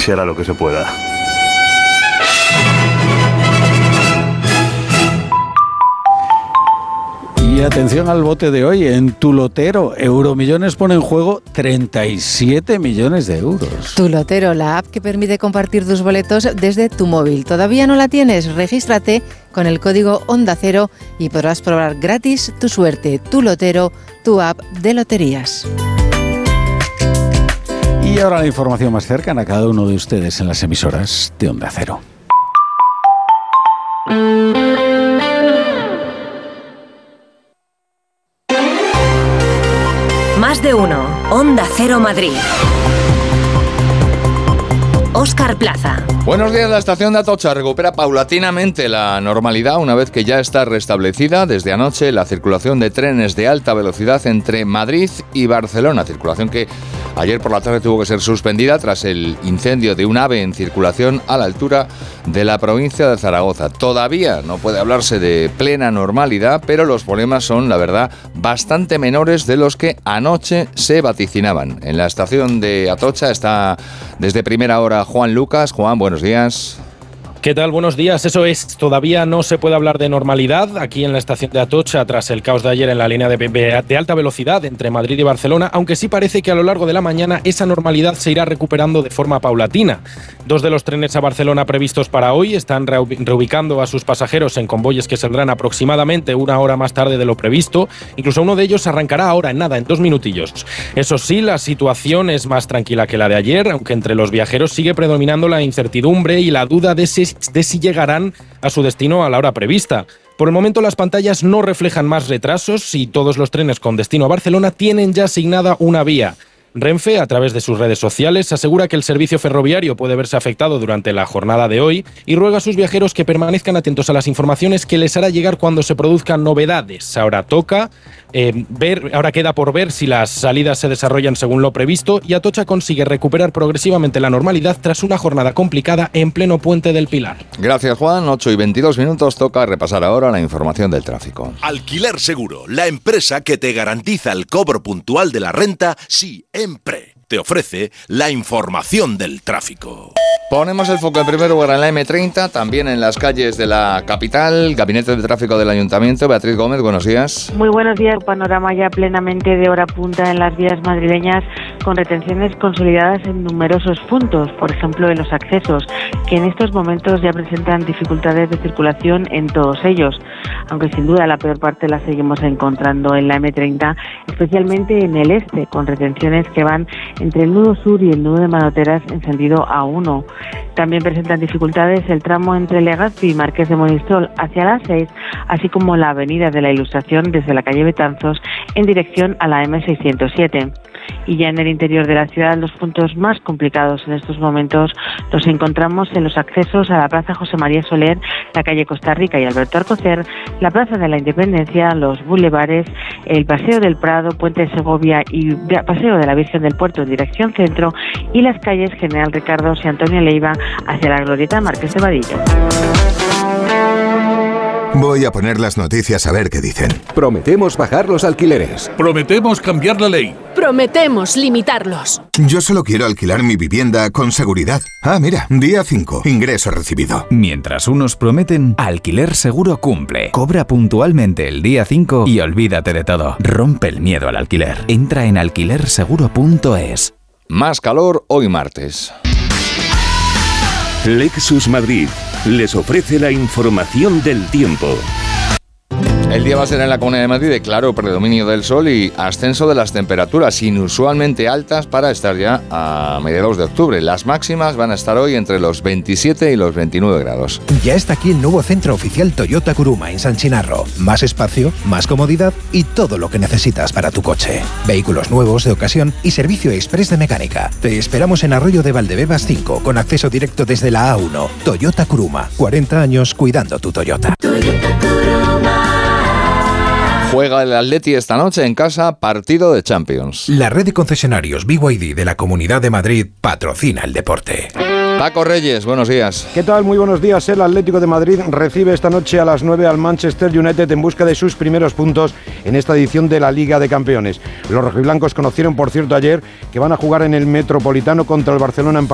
se hará lo que se pueda. Y atención al bote de hoy, en Tu Lotero, Euromillones pone en juego 37 millones de euros. Tu Lotero, la app que permite compartir tus boletos desde tu móvil. ¿Todavía no la tienes? Regístrate con el código Onda Cero y podrás probar gratis tu suerte. Tu Lotero, tu app de loterías. Y ahora la información más cercana a cada uno de ustedes en las emisoras de Onda Cero. Más de uno. Onda Cero Madrid. Óscar Plaza. Buenos días. La estación de Atocha recupera paulatinamente la normalidad una vez que ya está restablecida desde anoche la circulación de trenes de alta velocidad entre Madrid y Barcelona. Circulación que ayer por la tarde tuvo que ser suspendida tras el incendio de un AVE en circulación a la altura de la provincia de Zaragoza. Todavía no puede hablarse de plena normalidad, pero los problemas son, la verdad, bastante menores de los que anoche se vaticinaban. En la estación de Atocha está desde primera hora Juan Lucas. Juan, buenos días. ¿Qué tal? Buenos días. Eso es, todavía no se puede hablar de normalidad aquí en la estación de Atocha tras el caos de ayer en la línea de alta velocidad entre Madrid y Barcelona, aunque sí parece que a lo largo de la mañana esa normalidad se irá recuperando de forma paulatina. 2 de los trenes a Barcelona previstos para hoy están reubicando a sus pasajeros en convoyes que saldrán aproximadamente 1 hora más tarde de lo previsto. Incluso uno de ellos arrancará ahora en nada, en 2 minutillos. Eso sí, la situación es más tranquila que la de ayer, aunque entre los viajeros sigue predominando la incertidumbre y la duda de si llegarán a su destino a la hora prevista. Por el momento las pantallas no reflejan más retrasos y todos los trenes con destino a Barcelona tienen ya asignada una vía. Renfe, a través de sus redes sociales, asegura que el servicio ferroviario puede verse afectado durante la jornada de hoy y ruega a sus viajeros que permanezcan atentos a las informaciones que les hará llegar cuando se produzcan novedades. Ahora ahora queda por ver si las salidas se desarrollan según lo previsto y Atocha consigue recuperar progresivamente la normalidad tras una jornada complicada en pleno Puente del Pilar. Gracias, Juan. 8:22, toca repasar ahora la información del tráfico. Alquiler Seguro, la empresa que te garantiza el cobro puntual de la renta siempre te ofrece la información del tráfico. Ponemos el foco en primer lugar en la M30, también en las calles de la capital. Gabinete de Tráfico del Ayuntamiento, Beatriz Gómez, buenos días. Muy buenos días. Panorama ya plenamente de hora punta en las vías madrileñas, con retenciones consolidadas en numerosos puntos, por ejemplo en los accesos, que en estos momentos ya presentan dificultades de circulación en todos ellos, aunque sin duda la peor parte la seguimos encontrando en la M30, especialmente en el este, con retenciones que van entre el nudo sur y el nudo de Manoteras en sentido A1. También presentan dificultades el tramo entre Legazpi y Marqués de Monistrol hacia la 6, así como la avenida de la Ilustración desde la calle Betanzos en dirección a la M607. Y ya en el interior de la ciudad, los puntos más complicados en estos momentos los encontramos en los accesos a la Plaza José María Soler, la calle Costa Rica y Alberto Alcocer, la Plaza de la Independencia, los bulevares, el Paseo del Prado, Puente de Segovia y Paseo de la Virgen del Puerto en dirección centro, y las calles General Ricardo y Antonio Leiva hacia la glorieta Marqués de Vadillo. Voy a poner las noticias a ver qué dicen. Prometemos bajar los alquileres. Prometemos cambiar la ley. Prometemos limitarlos. Yo solo quiero alquilar mi vivienda con seguridad. Ah, mira, día 5, ingreso recibido. Mientras unos prometen, Alquiler Seguro cumple. Cobra puntualmente el día 5 y olvídate de todo. Rompe el miedo al alquiler. Entra en alquilerseguro.es. Más calor hoy martes. Lexus Madrid les ofrece la información del tiempo. El día va a ser en la Comunidad de Madrid de claro predominio del sol y ascenso de las temperaturas inusualmente altas para estar ya a mediados de octubre. Las máximas van a estar hoy entre los 27 y los 29 grados. Ya está aquí el nuevo centro oficial Toyota Kuruma en San Chinarro. Más espacio, más comodidad y todo lo que necesitas para tu coche. Vehículos nuevos, de ocasión y servicio express de mecánica. Te esperamos en Arroyo de Valdebebas 5 con acceso directo desde la A1. Toyota Kuruma. 40 años cuidando tu Toyota. Toyota Kuruma. Juega el Atleti esta noche en casa, partido de Champions. La red de concesionarios BYD de la Comunidad de Madrid patrocina el deporte. Paco Reyes, buenos días. ¿Qué tal? Muy buenos días. El Atlético de Madrid recibe esta noche a las 9 al Manchester United en busca de sus primeros puntos en esta edición de la Liga de Campeones. Los rojiblancos conocieron, por cierto, ayer que van a jugar en el Metropolitano contra el Barcelona en